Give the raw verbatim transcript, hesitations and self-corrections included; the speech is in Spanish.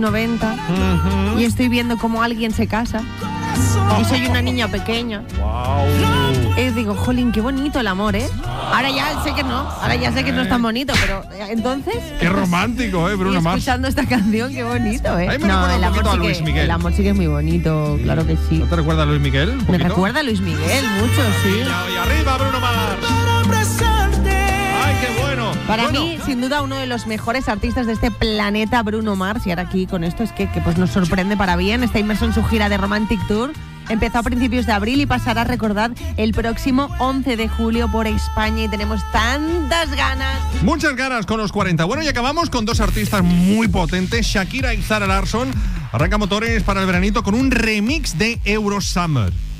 noventa uh-huh. y estoy viendo cómo alguien se casa y soy una niña pequeña. Wow. Y digo, jolín, qué bonito el amor, ¿eh? Ahora ya sé que no, ahora ya sé que no es tan bonito, pero entonces... Qué romántico, ¿eh, Bruno Mars? Escuchando esta canción, qué bonito, ¿eh? A mí me no, recuerda el un poquito amor a sí Luis que, Miguel. El amor sí que es muy bonito, sí. Claro que sí. ¿No te recuerda a Luis Miguel? Un me poquito? recuerda a Luis Miguel, mucho, sí. Y arriba, Bruno Mars. ¡Ay, qué bueno! Para bueno. mí, sin duda, uno de los mejores artistas de este planeta, Bruno Mars. Y ahora aquí con esto es que, que pues nos sorprende para bien. Está inmerso en su gira de Romantic Tour. Empezó a principios de abril y pasará a recordar el próximo once de julio por España y tenemos tantas ganas. Muchas ganas con los cuarenta. Bueno, y acabamos con dos artistas muy potentes, Shakira y Zara Larsson. Arranca motores para el veranito con un remix de Eurosummer.